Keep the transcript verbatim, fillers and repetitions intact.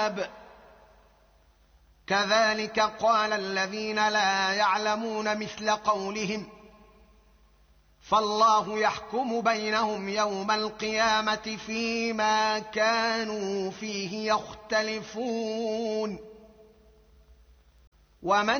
الكتاب كذلك قال الذين لا يعلمون مثل قولهم فالله يحكم بينهم يوم القيامة فيما كانوا فيه يختلفون. ومن